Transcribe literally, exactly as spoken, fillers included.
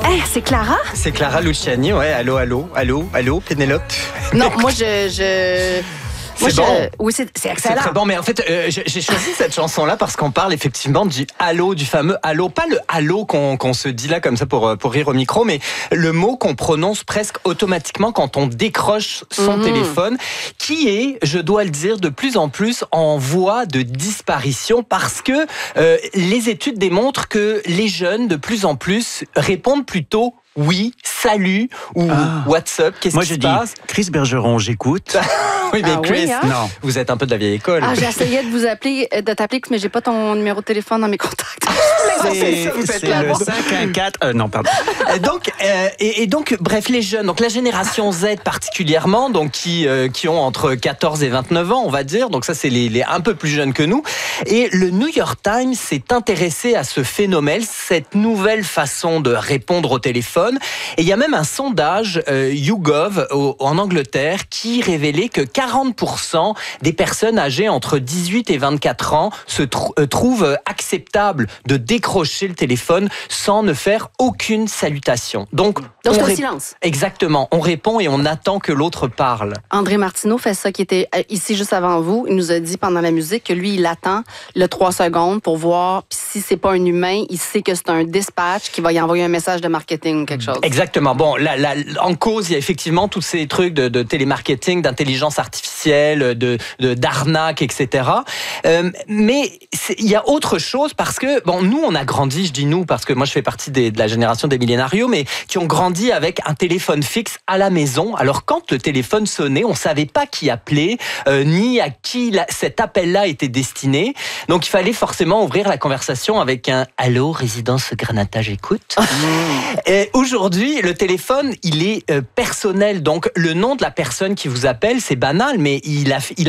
Hey, c'est Clara? C'est Clara Luciani, ouais. Allô, allô, allô, allô, Pénélope. Non, moi, je... je... Moi, C'est je... bon. Oui, c'est, c'est excellent. C'est très bon, mais en fait, euh, j'ai choisi cette chanson-là parce qu'on parle effectivement du allô, du fameux allô. Pas le allô qu'on, qu'on se dit là comme ça pour, pour rire au micro, mais le mot qu'on prononce presque automatiquement quand on décroche son mmh. téléphone, qui est, je dois le dire, de plus en plus en voie de disparition parce que euh, les études démontrent que les jeunes, de plus en plus, répondent plutôt oui, salut ou ah. what's up, qu'est-ce Moi, qui se je passe? dis Chris Bergeron, j'écoute. Oui, mais ah Chris, oui, hein? non, vous êtes un peu de la vieille école. Ah, j'essayais de vous appeler, de t'appeler, mais j'ai pas ton numéro de téléphone dans mes contacts. C'est, ça, vous c'est êtes le cinq un quatre. Euh, non, pardon. donc, euh, et, et donc, bref, les jeunes, donc la génération Z particulièrement, donc qui euh, qui ont entre quatorze et vingt-neuf ans, on va dire. Donc ça, c'est les, les un peu plus jeunes que nous. Et le New York Times s'est intéressé à ce phénomène, cette nouvelle façon de répondre au téléphone. Et il y a même un sondage euh, YouGov au, en Angleterre qui révélait que quarante pour cent des personnes âgées entre dix-huit et vingt-quatre ans se tr- euh, trouvent acceptable de décrocher le téléphone sans ne faire aucune salutation. Donc, Donc c'est on un ré- silence. Exactement. On répond et on attend que l'autre parle. André Martineau fait ça, qui était ici juste avant vous. Il nous a dit pendant la musique que lui, il attend le trois secondes pour voir si c'est pas un humain, il sait que c'est un dispatch qui va y envoyer un message de marketing ou quelque chose. Exactement. Bon, là, là, en cause, il y a effectivement tous ces trucs de, de télémarketing, d'intelligence artificielle, de, de d'arnaque, et cetera. Euh, mais il y a autre chose parce que, bon, nous, on a grandi, je dis nous, parce que moi, je fais partie des, de la génération des millénarios, mais qui ont grandi avec un téléphone fixe à la maison. Alors, quand le téléphone sonnait, on savait pas qui appelait, euh, ni à qui la, cet appel-là était destiné. Donc, il fallait forcément ouvrir la conversation avec un « Allô, résidence Granata, j'écoute ». Et aujourd'hui, le téléphone, il est euh, personnel. Donc, le nom de la personne qui vous appelle, c'est banal, mais il a, il a